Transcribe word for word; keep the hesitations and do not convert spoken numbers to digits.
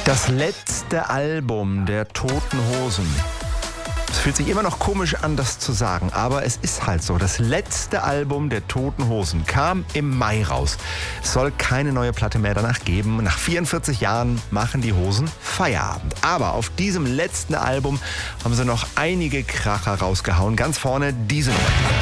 Das letzte Album der Toten Hosen. Es fühlt sich immer noch komisch an, das zu sagen, aber es ist halt so. Das letzte Album der Toten Hosen kam im Mai raus. Es soll keine neue Platte mehr danach geben. Nach vierundvierzig Jahren machen die Hosen Feierabend. Aber auf diesem letzten Album haben sie noch einige Kracher rausgehauen. Ganz vorne diese Nummer.